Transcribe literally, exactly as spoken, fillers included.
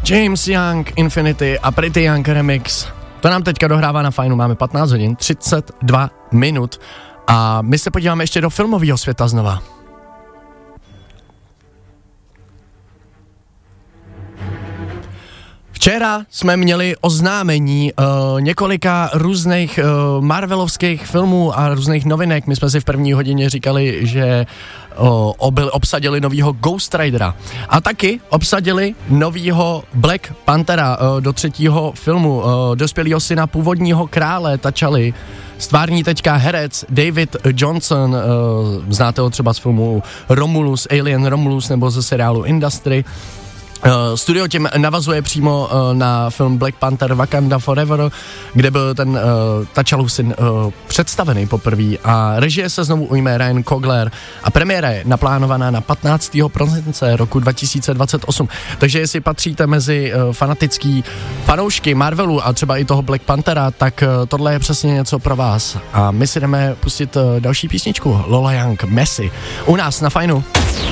James Young, Infinity a Pretty Young Remix. To nám teďka dohrává na Fajnu, máme patnáct hodin, třicet dva minut a my se podíváme ještě do filmového světa znova. Včera jsme měli oznámení uh, několika různých uh, marvelovských filmů a různých novinek. My jsme si v první hodině říkali, že uh, obyl, obsadili novýho Ghost Ridera. A taky obsadili novýho Black Panthera uh, do třetího filmu, uh, dospělýho syna původního krále T'Chally. Stvární teďka herec David Johnson, uh, znáte ho třeba z filmu Romulus, Alien Romulus nebo ze seriálu Industry. Uh, studio tím navazuje přímo uh, na film Black Panther Wakanda Forever, kde byl ten uh, T'Challův syn uh, představený poprvé a režie se znovu ujme Ryan Coogler a premiéra je naplánovaná na patnáctého prosince roku dva tisíce dvacet osm. Takže jestli patříte mezi uh, fanatický fanoušky Marvelu a třeba i toho Black Panthera, tak uh, tohle je přesně něco pro vás. A my si jdeme pustit uh, další písničku Lola Young, Messi, u nás na Fajnu.